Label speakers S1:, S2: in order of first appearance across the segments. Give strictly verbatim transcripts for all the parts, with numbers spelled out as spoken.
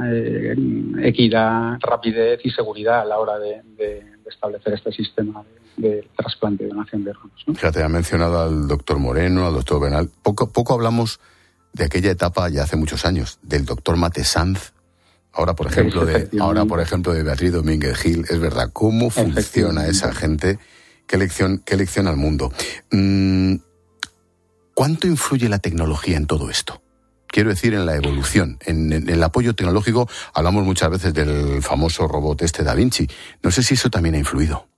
S1: eh, equidad, rapidez y seguridad a la hora de, de, de establecer este sistema de, de trasplante y donación de órganos, ¿no?
S2: Fíjate, ha mencionado al doctor Moreno, al doctor Bernal. Poco, poco hablamos de aquella etapa ya hace muchos años, del doctor Mate Sanz. Ahora, por ejemplo, de, ahora, por ejemplo, de Beatriz Domínguez Gil. Es verdad, ¿cómo funciona esa gente? ¿Qué lección, qué lección al mundo? Mm, ¿Cuánto influye la tecnología en todo esto? Quiero decir, en la evolución, en, en el apoyo tecnológico. Hablamos muchas veces del famoso robot este Da Vinci. No sé si eso también ha influido.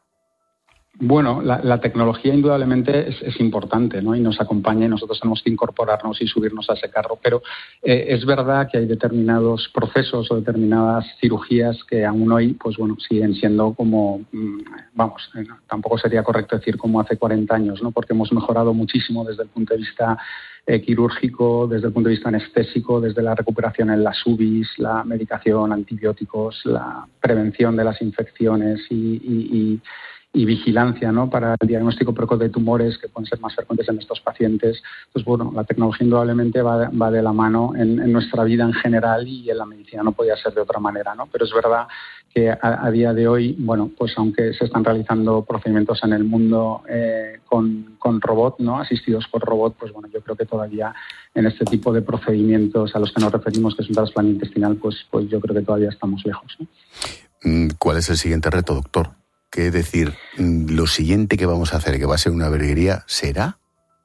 S1: Bueno, la, la tecnología indudablemente es, es importante, ¿no? Y nos acompaña y nosotros tenemos que incorporarnos y subirnos a ese carro. Pero eh, es verdad que hay determinados procesos o determinadas cirugías que aún hoy, pues bueno, siguen siendo como, vamos, eh, tampoco sería correcto decir como hace cuarenta años, ¿no? Porque hemos mejorado muchísimo desde el punto de vista eh, quirúrgico, desde el punto de vista anestésico, desde la recuperación en las U B Is, la medicación, antibióticos, la prevención de las infecciones y... y, y y vigilancia, ¿no?, para el diagnóstico precoz de tumores que pueden ser más frecuentes en estos pacientes. Pues bueno, la tecnología indudablemente va, va de la mano en, en nuestra vida en general y en la medicina no podía ser de otra manera, ¿no? Pero es verdad que a, a día de hoy, bueno, pues aunque se están realizando procedimientos en el mundo eh, con, con robot, ¿no?, asistidos por robot, pues bueno, yo creo que todavía en este tipo de procedimientos a los que nos referimos, que es un trasplante intestinal, pues, pues yo creo que todavía estamos lejos, ¿no?
S2: ¿Cuál es el siguiente reto, doctor? ¿Qué decir? ¿Lo siguiente que vamos a hacer, que va a ser una virguería, será?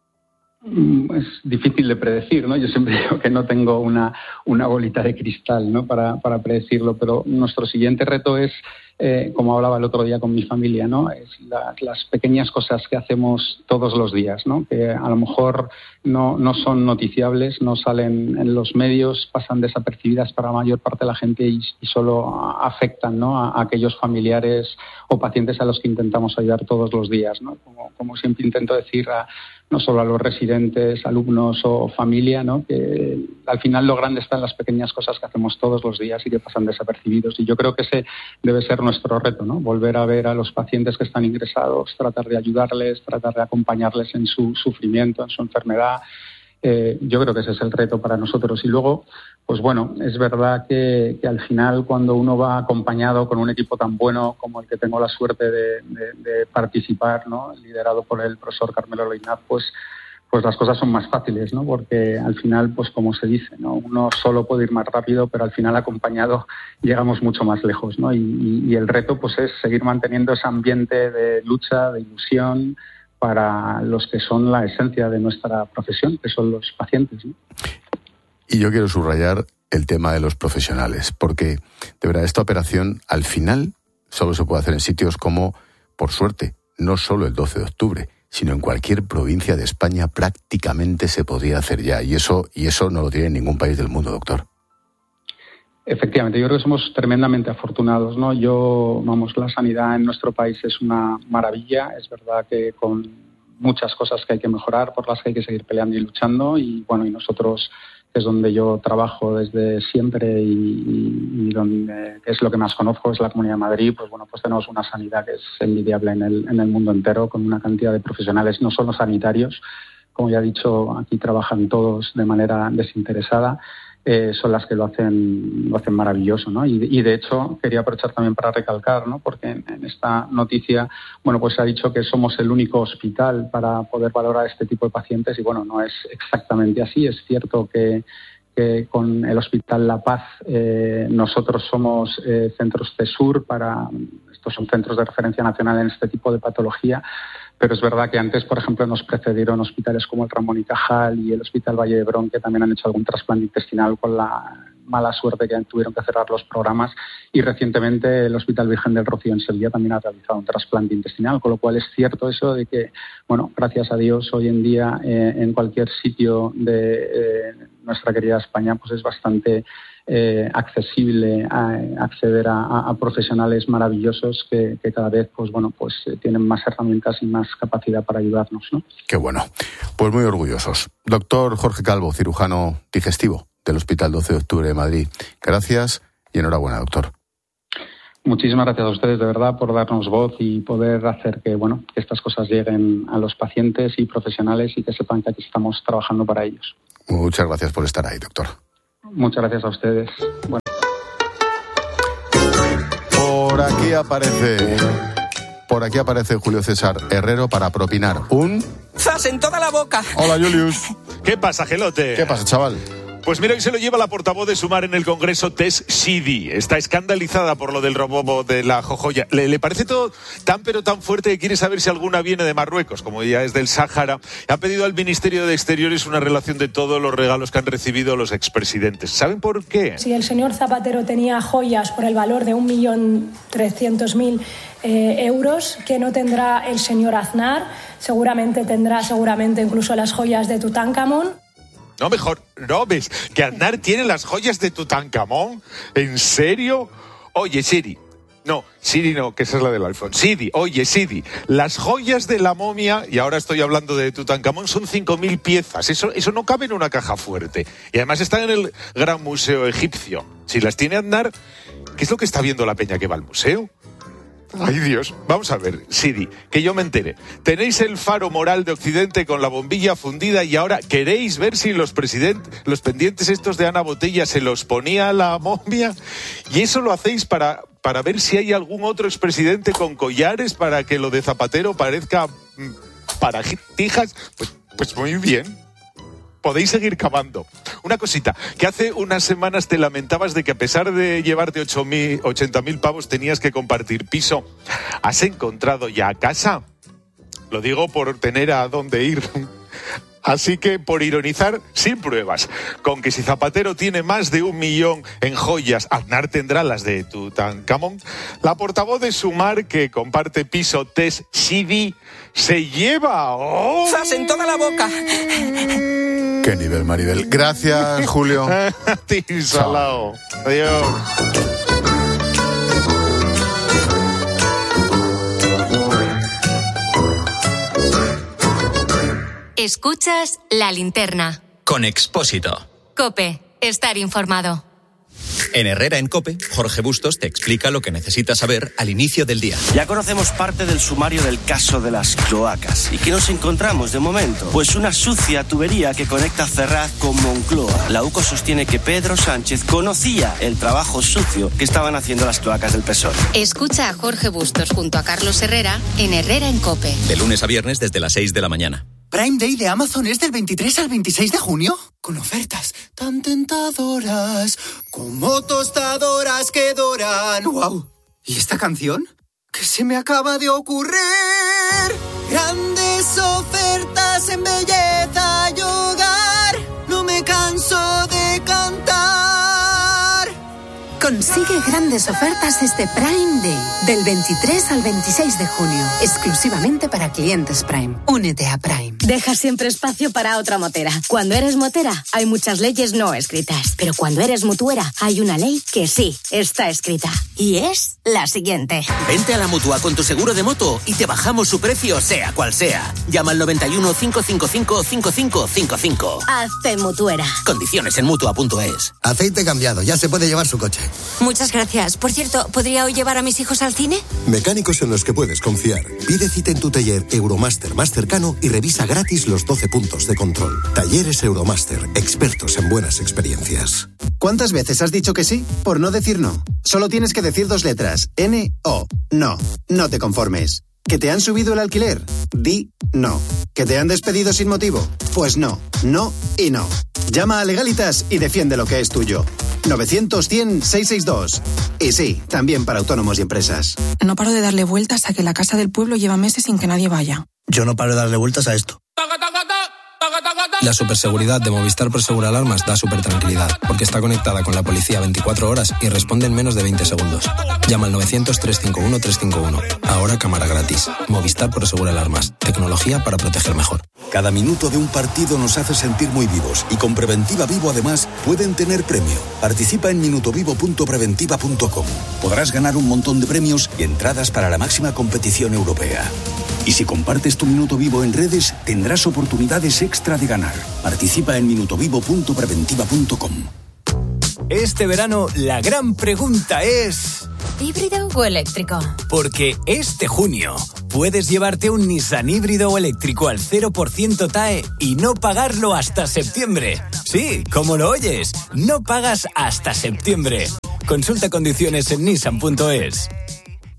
S1: Es difícil de predecir, ¿no? Yo siempre digo que no tengo una, una bolita de cristal, ¿no?, para, para predecirlo, pero nuestro siguiente reto es, eh, como hablaba el otro día con mi familia, ¿no?, es la, las pequeñas cosas que hacemos todos los días, ¿no?, que a lo mejor no, no son noticiables, no salen en los medios, pasan desapercibidas para la mayor parte de la gente y, y solo afectan, ¿no?, a, a aquellos familiares o pacientes a los que intentamos ayudar todos los días, ¿no? Como, como siempre intento decir a no solo a los residentes, alumnos o familia, ¿no?, que al final lo grande está en las pequeñas cosas que hacemos todos los días y que pasan desapercibidos. Y yo creo que ese debe ser nuestro reto, ¿no?, volver a ver a los pacientes que están ingresados, tratar de ayudarles, tratar de acompañarles en su sufrimiento, en su enfermedad. Eh, yo creo que ese es el reto para nosotros. Y luego, pues bueno, es verdad que, que al final cuando uno va acompañado con un equipo tan bueno como el que tengo la suerte de, de, de participar, ¿no?, liderado por el profesor Carmelo Loinaz, pues, pues las cosas son más fáciles, ¿no?, porque al final, pues como se dice, ¿no?, uno solo puede ir más rápido, pero al final acompañado llegamos mucho más lejos, ¿no? Y, y, y el reto pues es seguir manteniendo ese ambiente de lucha, de ilusión, para los que son la esencia de nuestra profesión, que son los pacientes, ¿no?
S2: Y yo quiero subrayar el tema de los profesionales, porque de verdad esta operación al final solo se puede hacer en sitios como, por suerte, no solo el doce de octubre, sino en cualquier provincia de España prácticamente se podría hacer ya, y eso, y eso no lo tiene ningún país del mundo, doctor.
S1: Efectivamente, yo creo que somos tremendamente afortunados, ¿no? Yo, vamos, la sanidad en nuestro país es una maravilla. Es verdad que con muchas cosas que hay que mejorar, por las que hay que seguir peleando y luchando. Y bueno, y nosotros, que es donde yo trabajo desde siempre y, y, y donde que es lo que más conozco, es la Comunidad de Madrid, pues bueno, pues tenemos una sanidad que es envidiable en el, en el mundo entero, con una cantidad de profesionales, no solo sanitarios, como ya he dicho, aquí trabajan todos de manera desinteresada. Eh, son las que lo hacen lo hacen maravilloso, ¿no? Y, y de hecho quería aprovechar también para recalcar, ¿no?, porque en, en esta noticia, bueno, pues se ha dicho que somos el único hospital para poder valorar este tipo de pacientes y bueno, no es exactamente así. Es cierto que, que con el Hospital La Paz eh, nosotros somos eh, centros CESUR para, estos son centros de referencia nacional en este tipo de patología. Pero es verdad que antes, por ejemplo, nos precedieron hospitales como el Ramón y Cajal y el Hospital Valle de Hebrón, que también han hecho algún trasplante intestinal con la mala suerte que tuvieron que cerrar los programas. Y recientemente el Hospital Virgen del Rocío en Sevilla también ha realizado un trasplante intestinal, con lo cual es cierto eso de que, bueno, gracias a Dios, hoy en día eh, en cualquier sitio de eh, nuestra querida España, pues es bastante Eh, accesible a, a acceder a, a profesionales maravillosos que, que cada vez pues bueno pues eh, tienen más herramientas y más capacidad para ayudarnos, ¿no?
S2: Qué bueno, pues muy orgullosos. Doctor Jorge Calvo, cirujano digestivo del Hospital doce de octubre de Madrid, gracias y enhorabuena, doctor.
S1: Muchísimas gracias a ustedes, de verdad, por darnos voz y poder hacer que bueno que estas cosas lleguen a los pacientes y profesionales y que sepan que aquí estamos trabajando para ellos.
S2: Muchas gracias por estar ahí, doctor.
S1: Muchas gracias a ustedes. Bueno.
S2: aquí aparece... Por aquí aparece Julio César Herrero para propinar un...
S3: ¡Zas en toda la boca!
S2: Hola, Julius.
S4: ¿Qué pasa, Gelote?
S2: ¿Qué pasa, chaval?
S4: Pues mira, hoy se lo lleva la portavoz de Sumar en el Congreso, Tess Sidi. Está escandalizada por lo del robo de la jojoya. Le, le parece todo tan pero tan fuerte que quiere saber si alguna viene de Marruecos, como ya es del Sáhara. Ha pedido al Ministerio de Exteriores una relación de todos los regalos que han recibido los expresidentes. ¿Saben por qué?
S5: Si el señor Zapatero tenía joyas por el valor de un millón trescientos mil eh, euros, ¿qué no tendrá el señor Aznar? Seguramente tendrá, seguramente incluso las joyas de Tutankamón.
S4: No, mejor, no ves que Aznar tiene las joyas de Tutankamón. ¿En serio? Oye, Siri. No, Siri no, que esa es la del iPhone. Siri, oye, Siri, las joyas de la momia, y ahora estoy hablando de Tutankamón, son cinco mil piezas. Eso, eso no cabe en una caja fuerte. Y además están en el Gran Museo Egipcio. Si las tiene Aznar, ¿qué es lo que está viendo la peña que va al museo? Ay, Dios. Vamos a ver, Siri, que yo me entere. Tenéis el faro moral de Occidente con la bombilla fundida y ahora queréis ver si los presidentes, los pendientes estos de Ana Botella se los ponía a la momia. Y eso lo hacéis para, para ver si hay algún otro expresidente con collares para que lo de Zapatero parezca mmm, paratijas. Pues, pues muy bien. Podéis seguir cavando. Una cosita, que hace unas semanas te lamentabas de que a pesar de llevarte ochenta mil pavos tenías que compartir piso. ¿Has encontrado ya casa? Lo digo por tener a dónde ir. Así que, por ironizar, sin pruebas, con que si Zapatero tiene más de un millón en joyas, Aznar tendrá las de Tutankamón, la portavoz de Sumar, que comparte piso, Tess Sidi, se lleva... ¡Oh!
S3: ¡Zas en toda la boca!
S2: Qué nivel, Maribel. Gracias, Julio.
S4: A ti, salao. Adiós.
S6: Escuchas La Linterna.
S7: Con Expósito.
S6: COPE. Estar informado.
S7: En Herrera en COPE, Jorge Bustos te explica lo que necesitas saber al inicio del día.
S8: Ya conocemos parte del sumario del caso de las cloacas. ¿Y qué nos encontramos de momento? Pues una sucia tubería que conecta Ferraz con Moncloa. La U C O sostiene que Pedro Sánchez conocía el trabajo sucio que estaban haciendo las cloacas del P S O E.
S6: Escucha a Jorge Bustos junto a Carlos Herrera en Herrera en COPE.
S7: De lunes a viernes desde las seis de la mañana.
S9: Prime Day de Amazon es del veintitrés al veintiséis de junio, con ofertas tan tentadoras como tostadoras que doran. ¡Wow! ¿Y esta canción? ¿Qué se me acaba de ocurrir? Grandes ofertas en belleza y hogar, no me canso de cantar.
S10: Consigue grandes ofertas este Prime Day, del veintitrés al veintiséis de junio, exclusivamente para clientes Prime. Únete a Prime.
S11: Deja siempre espacio para otra motera. Cuando eres motera, hay muchas leyes no escritas, pero cuando eres mutuera, hay una ley que sí está escrita. Y es la siguiente.
S12: Vente a la Mutua con tu seguro de moto y te bajamos su precio, sea cual sea. Llama al noventa y uno, cinco cinco cinco, cinco cinco cinco cinco.
S11: Hazte mutuera.
S12: Condiciones en mutua punto es.
S13: Aceite cambiado, ya se puede llevar su coche.
S14: Muchas gracias. Por cierto, ¿podría hoy llevar a mis hijos al cine?
S15: Mecánicos en los que puedes confiar. Pide cita en tu taller Euromaster más cercano y revisa gratis los doce puntos de control. Talleres Euromaster, expertos en buenas experiencias.
S16: ¿Cuántas veces has dicho que sí por no decir no? Solo tienes que decir dos letras. N O. No. No te conformes. ¿Que te han subido el alquiler? Di no. ¿Que te han despedido sin motivo? Pues no. No y no. Llama a Legalitas y defiende lo que es tuyo. novecientos, cien, seiscientos sesenta y dos. Y sí, también para autónomos y empresas.
S17: No paro de darle vueltas a que la casa del pueblo lleva meses sin que nadie vaya.
S13: Yo no paro de darle vueltas a esto.
S18: La superseguridad de Movistar Prosegur Alarmas da súper tranquilidad, porque está conectada con la policía veinticuatro horas y responde en menos de veinte segundos. Llama al novecientos, trescientos cincuenta y uno, trescientos cincuenta y uno. Ahora cámara gratis. Movistar Prosegur Alarmas. Tecnología para proteger mejor.
S19: Cada minuto de un partido nos hace sentir muy vivos y con Preventiva Vivo además pueden tener premio. Participa en minutovivo punto preventiva punto com. Podrás ganar un montón de premios y entradas para la máxima competición europea. Y si compartes tu minuto vivo en redes, tendrás oportunidades extra de ganar. Participa en minutovivo punto preventiva punto com.
S20: Este verano la gran pregunta es...
S14: ¿híbrido o eléctrico?
S20: Porque este junio puedes llevarte un Nissan híbrido o eléctrico al cero por ciento T A E y no pagarlo hasta septiembre. Sí, como lo oyes, no pagas hasta septiembre. Consulta condiciones en nissan punto es.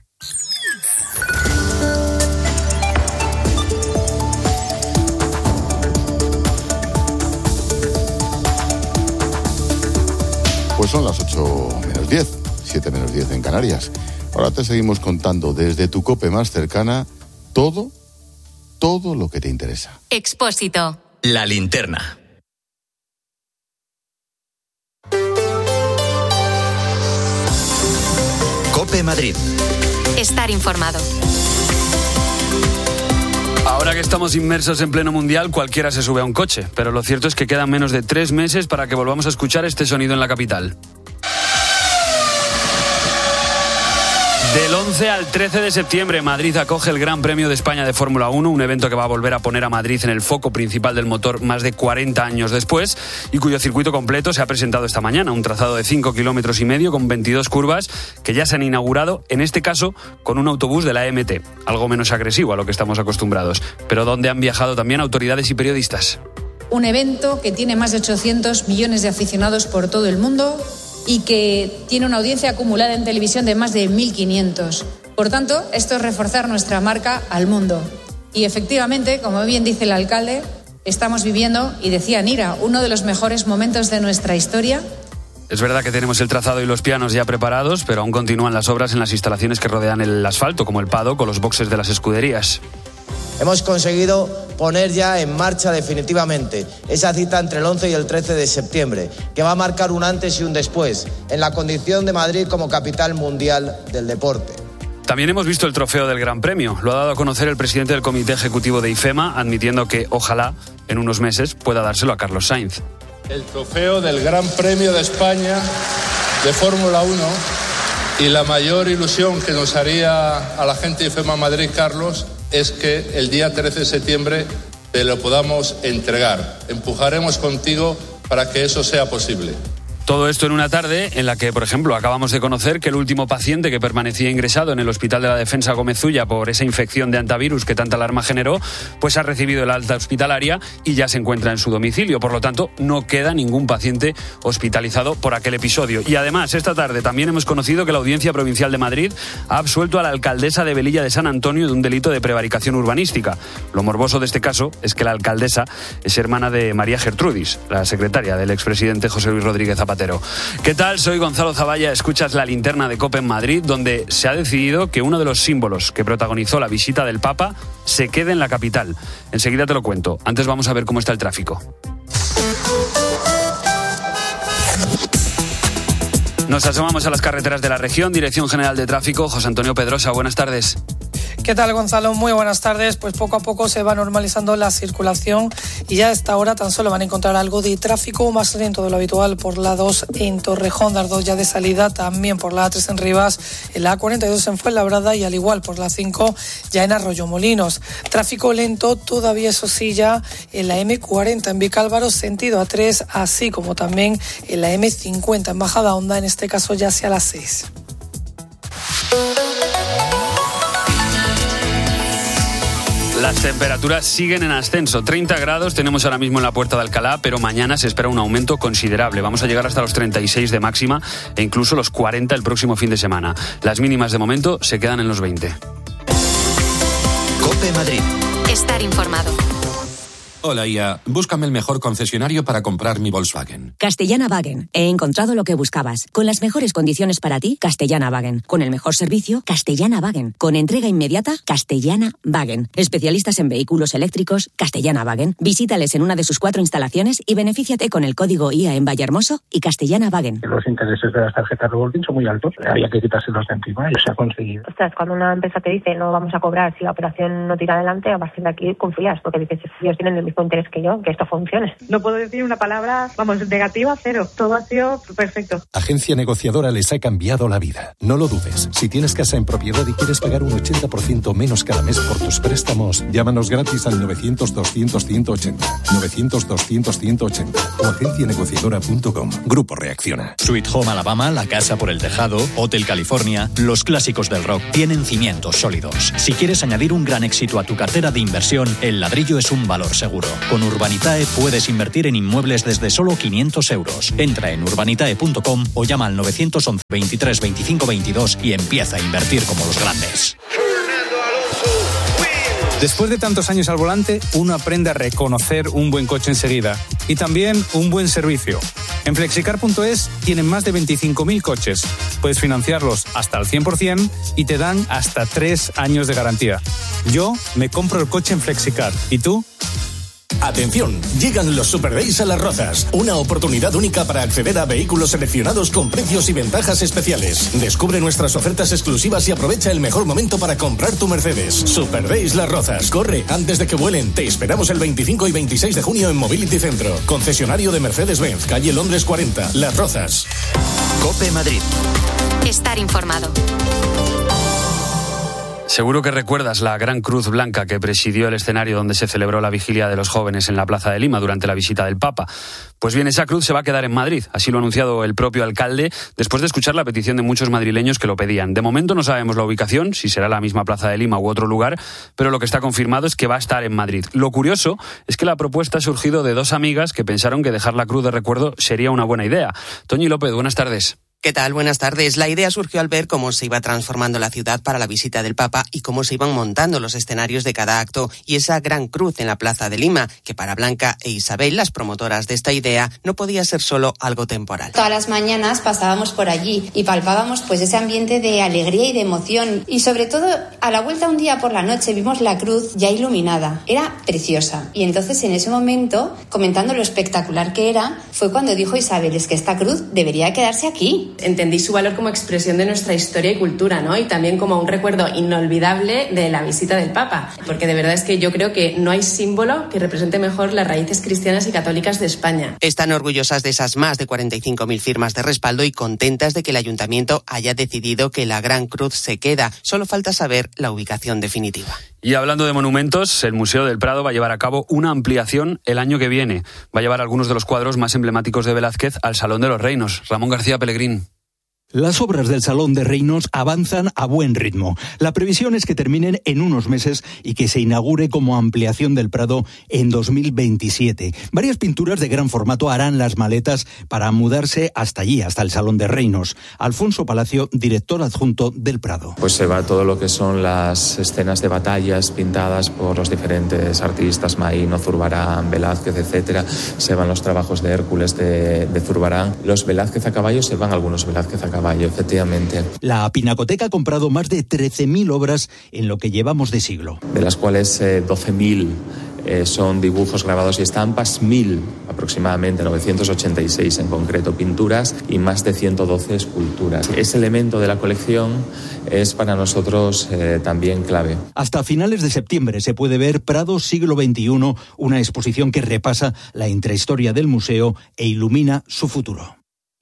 S2: son las ocho menos diez, siete menos diez en Canarias. Ahora te seguimos contando desde tu COPE más cercana todo, todo lo que te interesa.
S6: Expósito.
S7: La linterna. COPE Madrid.
S6: Estar informado.
S21: Ahora que estamos inmersos en pleno mundial, cualquiera se sube a un coche, pero lo cierto es que quedan menos de tres meses para que volvamos a escuchar este sonido en la capital. Del once al trece de septiembre, Madrid acoge el Gran Premio de España de Fórmula uno, un evento que va a volver a poner a Madrid en el foco principal del motor más de cuarenta años después y cuyo circuito completo se ha presentado esta mañana, un trazado de cinco kilómetros y medio con veintidós curvas que ya se han inaugurado, en este caso con un autobús de la E M T, algo menos agresivo a lo que estamos acostumbrados, pero donde han viajado también autoridades y periodistas.
S22: Un evento que tiene más de ochocientos millones de aficionados por todo el mundo y que tiene una audiencia acumulada en televisión de más de mil quinientos. Por tanto, esto es reforzar nuestra marca al mundo. Y efectivamente, como bien dice el alcalde, estamos viviendo, y decía Nira, uno de los mejores momentos de nuestra historia.
S21: Es verdad que tenemos el trazado y los pianos ya preparados, pero aún continúan las obras en las instalaciones que rodean el asfalto, como el paddock o los boxes de las escuderías.
S23: Hemos conseguido poner ya en marcha definitivamente esa cita entre el once y el trece de septiembre, que va a marcar un antes y un después en la condición de Madrid como capital mundial del deporte.
S21: También hemos visto el trofeo del Gran Premio. Lo ha dado a conocer el presidente del Comité Ejecutivo de IFEMA, admitiendo que, ojalá, en unos meses pueda dárselo a Carlos Sainz.
S24: El trofeo del Gran Premio de España de Fórmula uno y la mayor ilusión que nos haría a la gente de IFEMA Madrid, Carlos, es que el día trece de septiembre te lo podamos entregar. Empujaremos contigo para que eso sea posible.
S21: Todo esto en una tarde en la que, por ejemplo, acabamos de conocer que el último paciente que permanecía ingresado en el Hospital de la Defensa Gómez Ulla por esa infección de hantavirus que tanta alarma generó, pues ha recibido el alta hospitalaria y ya se encuentra en su domicilio. Por lo tanto, no queda ningún paciente hospitalizado por aquel episodio. Y además, esta tarde también hemos conocido que la Audiencia Provincial de Madrid ha absuelto a la alcaldesa de Velilla de San Antonio de un delito de prevaricación urbanística. Lo morboso de este caso es que la alcaldesa es hermana de María Gertrudis, la secretaria del expresidente José Luis Rodríguez Zapatero. ¿Qué tal? Soy Gonzalo Zavalla, escuchas la linterna de COPE en Madrid, donde se ha decidido que uno de los símbolos que protagonizó la visita del Papa se quede en la capital. Enseguida te lo cuento. Antes vamos a ver cómo está el tráfico. Nos asomamos a las carreteras de la región. Dirección General de Tráfico, José Antonio Pedrosa, buenas tardes.
S25: ¿Qué tal, Gonzalo? Muy buenas tardes. Pues poco a poco se va normalizando la circulación y ya a esta hora tan solo van a encontrar algo de tráfico más lento de lo habitual por la dos en Torrejón, las dos ya de salida, también por la A tres en Rivas, en la A cuarenta y dos en Fuenlabrada y al igual por la cinco ya en Arroyomolinos. Tráfico lento todavía, eso sí, ya en la eme cuarenta en Vicálvaro, sentido A tres, así como también en la eme cincuenta en Bajada Honda, en este caso ya hacia las seis.
S21: Las temperaturas siguen en ascenso. treinta grados tenemos ahora mismo en la Puerta de Alcalá, pero mañana se espera un aumento considerable. Vamos a llegar hasta los treinta y seis de máxima e incluso los cuarenta el próximo fin de semana. Las mínimas de momento se quedan en los veinte.
S7: COPE Madrid.
S6: Estar informado.
S26: Hola, Ia. Búscame el mejor concesionario para comprar mi Volkswagen.
S27: Castellana Wagen. He encontrado lo que buscabas. Con las mejores condiciones para ti, Castellana Wagen. Con el mejor servicio, Castellana Wagen. Con entrega inmediata, Castellana Wagen. Especialistas en vehículos eléctricos, Castellana Wagen. Visítales en una de sus cuatro instalaciones y benefíciate con el código I A en Vallehermoso y Castellana Wagen.
S28: Los intereses de las tarjetas revolving son muy altos. Había que quitárselos de encima y se ha conseguido.
S29: Ostras, cuando una empresa te dice no vamos a cobrar si la operación no tira adelante, a partir de aquí confías, porque dices, ellos tienen el mismo interés que yo, que esto funcione.
S30: No puedo decir una palabra, vamos, negativa, cero. Todo ha sido perfecto.
S15: Agencia Negociadora les ha cambiado la vida. No lo dudes. Si tienes casa en propiedad y quieres pagar un ochenta por ciento menos cada mes por tus préstamos, llámanos gratis al novecientos, doscientos, ciento ochenta. novecientos, doscientos, ciento ochenta. O agencia negociadora punto com. Grupo Reacciona.
S7: Sweet Home Alabama, La Casa por el Tejado, Hotel California, los clásicos del rock tienen cimientos sólidos. Si quieres añadir un gran éxito a tu cartera de inversión, el ladrillo es un valor seguro. Con Urbanitae puedes invertir en inmuebles desde solo quinientos euros. Entra en urbanitae punto com o llama al novecientos once, veintitrés, veinticinco, veintidós y empieza a invertir como los grandes.
S1: Después de tantos años al volante, uno aprende a reconocer un buen coche enseguida y también un buen servicio. En flexicar punto es tienen más de veinticinco mil coches. Puedes financiarlos hasta el cien por ciento y te dan hasta tres años de garantía. Yo me compro el coche en Flexicar. ¿Y tú?
S3: Atención, llegan los Super Days a Las Rozas, una oportunidad única para acceder a vehículos seleccionados con precios y ventajas especiales. Descubre nuestras ofertas exclusivas y aprovecha el mejor momento para comprar tu Mercedes. Super Days Las Rozas, corre antes de que vuelen. Te esperamos el veinticinco y veintiséis de junio en Mobility Centro, concesionario de Mercedes-Benz, calle Londres cuarenta, Las Rozas.
S6: COPE Madrid. Estar informado.
S21: Seguro que recuerdas la gran cruz blanca que presidió el escenario donde se celebró la vigilia de los jóvenes en la Plaza de Lima durante la visita del Papa. Pues bien, esa cruz se va a quedar en Madrid, así lo ha anunciado el propio alcalde después de escuchar la petición de muchos madrileños que lo pedían. De momento no sabemos la ubicación, si será la misma Plaza de Lima u otro lugar, pero lo que está confirmado es que va a estar en Madrid. Lo curioso es que la propuesta ha surgido de dos amigas que pensaron que dejar la cruz de recuerdo sería una buena idea. Toñi López, buenas tardes.
S4: ¿Qué tal? Buenas tardes. La idea surgió al ver cómo se iba transformando la ciudad para la visita del Papa y cómo se iban montando los escenarios de cada acto y esa gran cruz en la Plaza de Lima, que para Blanca e Isabel, las promotoras de esta idea, no podía ser solo algo temporal.
S5: Todas las mañanas pasábamos por allí y palpábamos pues ese ambiente de alegría y de emoción y sobre todo a la vuelta un día por la noche vimos la cruz ya iluminada. Era preciosa y entonces en ese momento, comentando lo espectacular que era, fue cuando dijo Isabel, es que esta cruz debería quedarse aquí.
S8: Entendí su valor como expresión de nuestra historia y cultura, ¿no? Y también como un recuerdo inolvidable de la visita del Papa, porque de verdad es que yo creo que no hay símbolo que represente mejor las raíces cristianas y católicas de España.
S4: Están orgullosas de esas más de cuarenta y cinco mil firmas de respaldo y contentas de que el ayuntamiento haya decidido que la Gran Cruz se queda. Solo falta saber la ubicación definitiva.
S21: Y hablando de monumentos, el Museo del Prado va a llevar a cabo una ampliación el año que viene. Va a llevar algunos de los cuadros más emblemáticos de Velázquez al Salón de los Reinos. Ramón García Pellegrín.
S9: Las obras del Salón de Reinos avanzan a buen ritmo. La previsión es que terminen en unos meses y que se inaugure como ampliación del Prado en dos mil veintisiete. Varias pinturas de gran formato harán las maletas para mudarse hasta allí, hasta el Salón de Reinos. Alfonso Palacio, director adjunto del Prado.
S10: Pues se va todo lo que son las escenas de batallas pintadas por los diferentes artistas, Maíno, Zurbarán, Velázquez, etcétera. Se van los trabajos de Hércules de, de Zurbarán. Los Velázquez a caballo, se van algunos Velázquez a caballo. Efectivamente.
S9: La Pinacoteca ha comprado más de trece mil obras en lo que llevamos de siglo.
S10: De las cuales eh, doce mil eh, son dibujos, grabados y estampas, mil aproximadamente, novecientos ochenta y seis en concreto, pinturas y más de ciento doce esculturas. Ese elemento de la colección es para nosotros eh, también clave.
S9: Hasta finales de septiembre se puede ver Prado siglo veintiuno, una exposición que repasa la intrahistoria del museo e ilumina su futuro.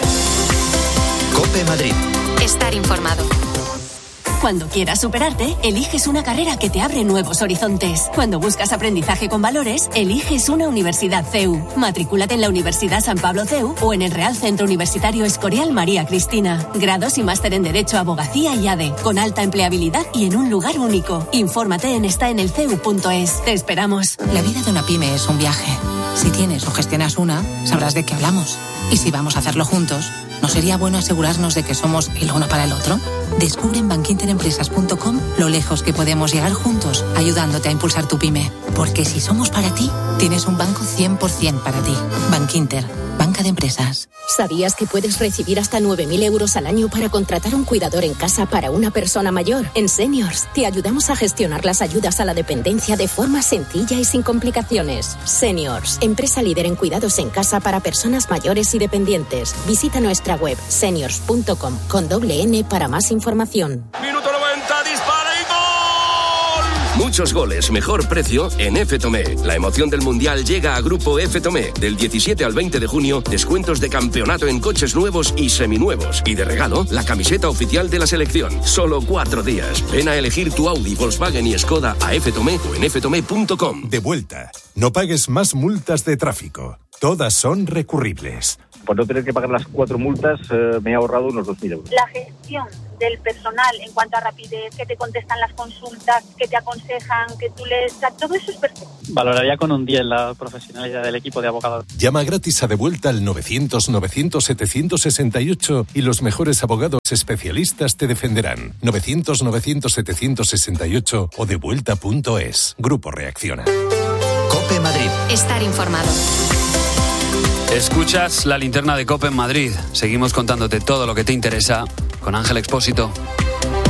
S6: COPE Madrid. Estar informado.
S11: Cuando quieras superarte, eliges una carrera que te abre nuevos horizontes. Cuando buscas aprendizaje con valores, eliges una universidad C E U. Matrículate en la Universidad San Pablo C E U o en el Real Centro Universitario Escorial María Cristina. Grados y máster en Derecho, Abogacía y A D E, con alta empleabilidad y en un lugar único. Infórmate en está en el c e u punto es. Te esperamos.
S12: La vida de una pyme es un viaje. Si tienes o gestionas una, sabrás de qué hablamos. Y si vamos a hacerlo juntos, ¿no sería bueno asegurarnos de que somos el uno para el otro? Descubre en bankinterempresas punto com lo lejos que podemos llegar juntos, ayudándote a impulsar tu pyme. Porque si somos para ti, tienes un banco cien por ciento para ti. Bankinter, banca de empresas.
S27: ¿Sabías que puedes recibir hasta nueve mil euros al año para contratar un cuidador en casa para una persona mayor? En Seniors te ayudamos a gestionar las ayudas a la dependencia de forma sencilla y sin complicaciones. Seniors, empresa líder en cuidados en casa para personas mayores y dependientes. Visita nuestra web seniors punto com con doble N para más información.
S16: Minuto noventa, dispara y gol.
S31: Muchos goles, mejor precio en F. Tomé. La emoción del Mundial llega a Grupo F. Tomé. Del diecisiete al veinte de junio, descuentos de campeonato en coches nuevos y seminuevos. Y de regalo, la camiseta oficial de la selección. Solo cuatro días. Ven a elegir tu Audi, Volkswagen y Skoda a F. Tomé o en f tomé punto com.
S15: De vuelta. No pagues más multas de tráfico. Todas son recurribles.
S32: Por no tener que pagar las cuatro multas, eh, me he ahorrado unos dos mil euros.
S33: La gestión
S2: del personal en cuanto a rapidez, que te contestan las consultas, que te aconsejan, que tú les... O sea, todo eso es perfecto.
S13: Valoraría con un diez la profesionalidad del equipo de abogados.
S15: Llama gratis a Devuelta al novecientos novecientos setecientos sesenta y ocho y los mejores abogados especialistas te defenderán. novecientos novecientos setecientos sesenta y ocho o devuelta punto es. Grupo Reacciona.
S7: COPE Madrid.
S6: Estar informado.
S21: Escuchas la linterna de COPE en Madrid. Seguimos contándote todo lo que te interesa con Ángel Expósito.